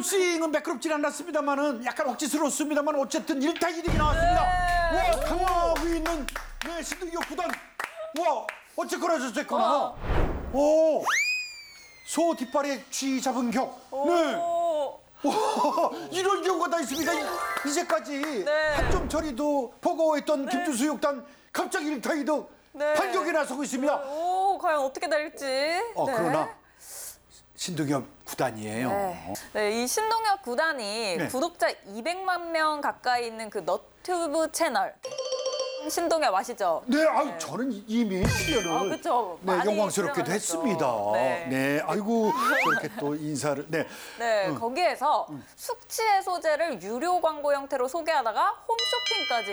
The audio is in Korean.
스윙은 매끄럽진 않았습니다만은 약간 억지스러웠습니다만 어쨌든 1타 2득이 나왔습니다. 와, 강화하고 있는 신동엽 구단. 와, 어쨌거나. 오, 소 뒷발에 쥐 잡은 격. 네. 와, 이런 경우가 다 있습니다. 이제까지 한 점 처리도 버거워했던 김준수 육단 갑자기 1타 2득 반격에 나서고 있습니다. 오, 과연 어떻게 될지. 그러나 신동엽 구단이에요. 이 신동엽 구단이 구독자 200만 명 가까이 있는 그 너튜브 채널 신동엽 아시죠? 네, 아유, 저는 이미 출연을 그쵸. 네, 많이 영광스럽게 출연하셨죠. 됐습니다. 네, 아이고 그렇게 또 인사를 거기에서 숙취 해소제를 유료 광고 형태로 소개하다가 홈쇼핑까지